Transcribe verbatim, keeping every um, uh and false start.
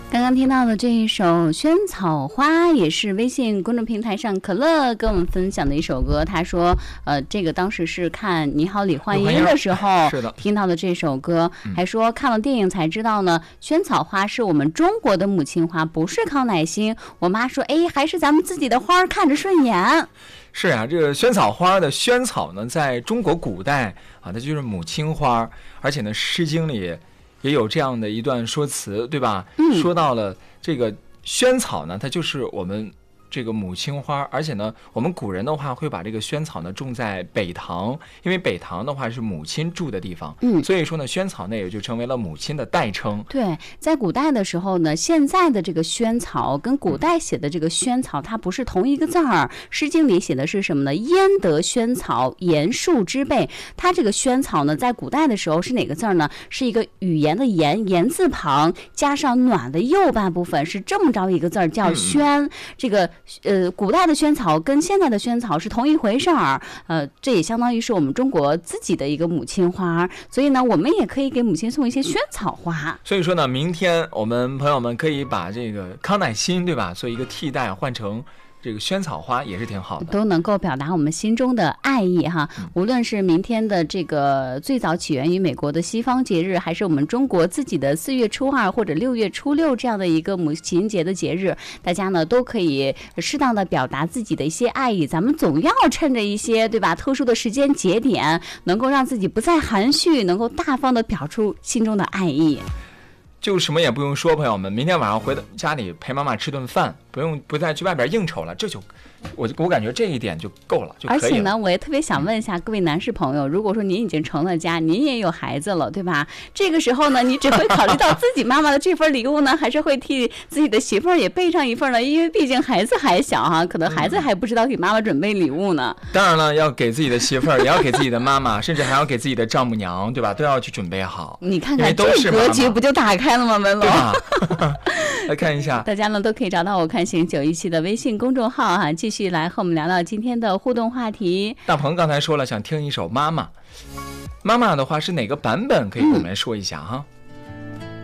刚刚听到的这一首《萱草花》也是微信公众平台上可乐跟我们分享的一首歌。他说，呃，这个当时是看《你好，李焕英》的时候听到的这首歌，还说看了电影才知道呢，萱草花是我们中国的母亲花，不是康乃馨。我妈说，哎，还是咱们自己的花看着顺眼。 是啊，这个萱草花的萱草呢，在中国古代啊，它就是母亲花，而且呢，《诗经》里也有这样的一段说辞，对吧？嗯，说到了这个萱草呢，它就是我们这个母亲花，而且呢，我们古人的话会把这个萱草呢种在北塘，因为北塘的话是母亲住的地方，嗯，所以说呢，萱草呢也就成为了母亲的代称。 对，在古代的时候呢，现在的这个萱草跟古代写的这个萱草，它不是同一个字儿。《诗经》里写的是什么呢？焉得萱草，言树之辈。它这个萱草呢，在古代的时候是哪个字儿呢？是一个语言的言，言字旁加上暖的右半部分，是这么着一个字儿，叫萱。嗯、这个呃，古代的萱草跟现在的萱草是同一回事儿，呃，这也相当于是我们中国自己的一个母亲花，所以呢，我们也可以给母亲送一些萱草花。 所以说呢，明天我们朋友们可以把这个康乃馨，对吧，做一个替代，换成这个萱草花也是挺好的， 都能够表达我们心中的爱意哈。无论是明天的这个最早起源于美国的西方节日，还是我们中国自己的四月初二或者六月初六这样的一个母亲节的节日，大家呢都可以适当的表达自己的一些爱意。咱们总要趁着一些对吧特殊的时间节点，能够让自己不再含蓄，能够大方的表出心中的爱意。 就什么也不用说，朋友们，明天晚上回到家里陪妈妈吃顿饭，不用不再去外边应酬了，这就我我感觉这一点就够了，就可以了。 而且呢，我也特别想问一下各位男士朋友，如果说您已经成了家，您也有孩子了，对吧？这个时候呢，你只会考虑到自己妈妈的这份礼物呢，还是会替自己的媳妇儿也备上一份呢？因为毕竟孩子还小哈，可能孩子还不知道给妈妈准备礼物呢。 当然了，要给自己的媳妇儿，也要给自己的妈妈，甚至还要给自己的丈母娘，对吧？都要去准备好。 你看看这格局不就打开了吗？文龙， 来看一下， 大家呢都可以找到我看行九一七的微信公众号哈，继续来和我们聊聊今天的互动话题。 大鹏刚才说了想听一首妈妈，妈妈的话是哪个版本？可以跟我们来说一下哈。嗯